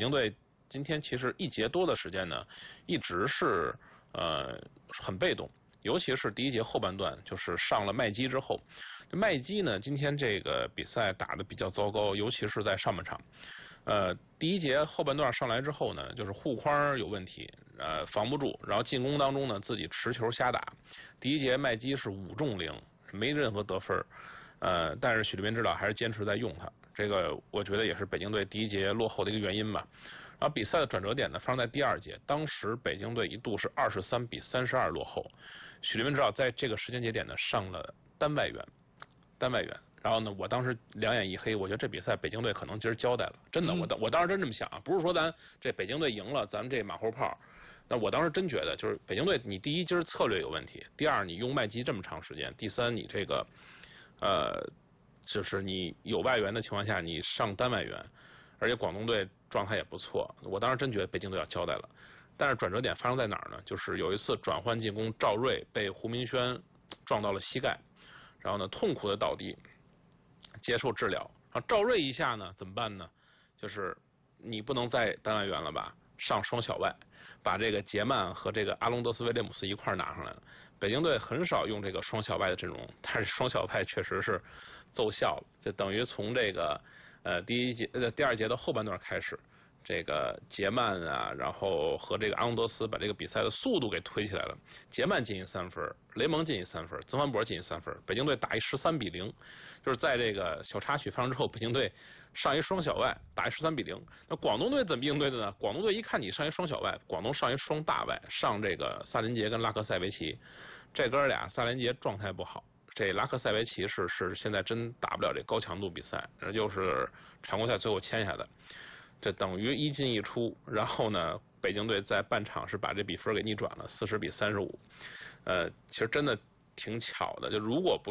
京队今天其实1节多的时间呢，一直是很被动。尤其是第1节后半段，就是上了麦基之后，这麦基呢，今天这个比赛打得比较糟糕，尤其是在上半场。第1节后半段上来之后呢，就是护框有问题，防不住，然后进攻当中呢，自己持球瞎打。第1节麦基是5中0，没任何得分。但是许立民指导还是坚持在用他，这个我觉得也是北京队第1节落后的一个原因吧。然后比赛的转折点呢发生在第2节，当时北京队一度是23-32落后，许立民指导在这个时间节点呢上了单外援。然后呢，我当时两眼一黑，我觉得这比赛北京队可能今儿交代了，真的，我当时真这么想啊，不是说咱这北京队赢了，咱们这马后炮。那我当时真觉得，就是北京队，你第一今儿策略有问题，第二你用麦基这么长时间，第三你这个就是你有外援的情况下，你上单外援，而且广东队状态也不错，我当时真觉得北京队要交代了。但是转折点发生在哪儿呢？就是有一次转换进攻，赵睿被胡明轩撞到了膝盖，然后呢痛苦的倒地，接受治疗。然后赵睿一下呢怎么办呢？就是你不能再单外援了吧，上双小外，把这个杰曼和这个阿隆德斯威廉姆斯一块拿上来了。北京队很少用这个双小外的阵容，但是双小外确实是奏效了，就等于从这个第2节的后半段开始，这个杰曼啊，然后和这个阿隆德斯把这个比赛的速度给推起来了。杰曼进一3分，雷蒙进一3分，曾凡博进一3分，北京队打一13-0，就是在这个小插曲发生之后，北京队上一双小外打一13-0。那广东队怎么应对的呢？广东队一看你上一双小外，广东上一双大外，上这个萨林杰跟拉克塞维奇，这哥俩萨林杰状态不好。这拉克塞维奇是现在真打不了这高强度比赛，这就是常规赛最后签下的。这等于1进1出，然后呢，北京队在半场是把这比分给逆转了，40-35。其实真的挺巧的，就如果不